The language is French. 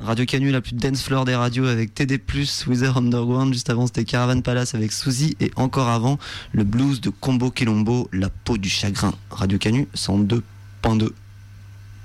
Radio Canu, la plus dance floor des radios avec TD+, Wither Underground. Juste avant, c'était Caravan Palace avec Suzy. Et encore avant, le blues de Combo Quilombo, La peau du chagrin. Radio Canu, 102.2.